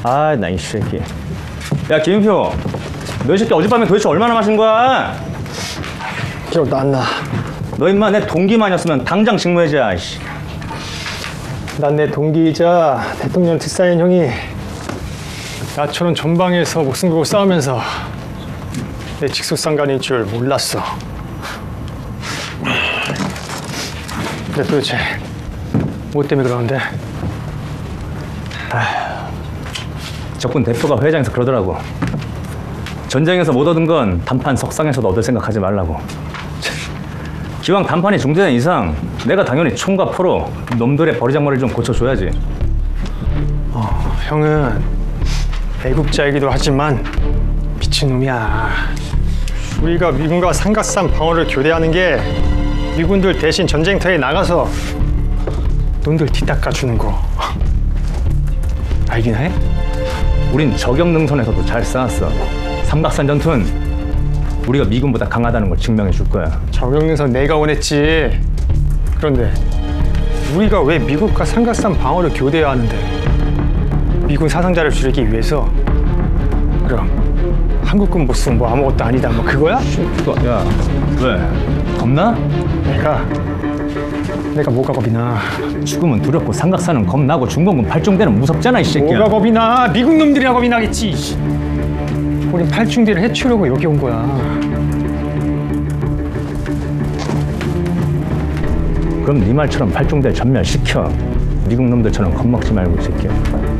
아, 나 이 새끼. 야, 김인표. 너 이 새끼 어젯밤에 도대체 얼마나 마신 거야? 기억도 안 나. 너 임마 내 동기만 아니었으면 당장 직무해자. 이씨. 난 내 동기이자 대통령 특사인 형이 나처럼 전방에서 목숨 걸고 싸우면서 내 직속상관인 줄 몰랐어. 근데 도대체 뭐 때문에 그러는데? 적군 대표가 회장에서 그러더라고. 전쟁에서 못 얻은 건 단판 석상에서도 얻을 생각하지 말라고. 기왕 단판이 중재된 이상 내가 당연히 총과 포로 놈들의 버리장머리를 좀 고쳐줘야지. 형은 애국자이기도 하지만 미친놈이야. 우리가 미군과 삼각산 방어를 교대하는 게 미군들 대신 전쟁터에 나가서 놈들 뒤닦아주는 거 알긴 해? 우린 저격능선에서도 잘 싸웠어. 삼각산 전투는 우리가 미군보다 강하다는 걸 증명해 줄 거야. 저격능선 내가 원했지. 그런데 우리가 왜 미국과 삼각산 방어를 교대해야 하는데? 미군 사상자를 줄이기 위해서? 그럼 한국군 보스는 뭐 아무것도 아니다 뭐 그거야? 야, 왜? 겁나? 내가 뭐가 겁이 나? 죽음은 두렵고 삼각산은 겁나고 중공군 팔중대는 무섭잖아, 이 새끼야. 뭐가 겁이 나? 미국 놈들이나 겁이 나겠지. 우린 팔중대를 해치우려고 여기 온 거야. 그럼 네 말처럼 팔중대를 전멸시켜. 미국 놈들처럼 겁먹지 말고, 이 새끼야.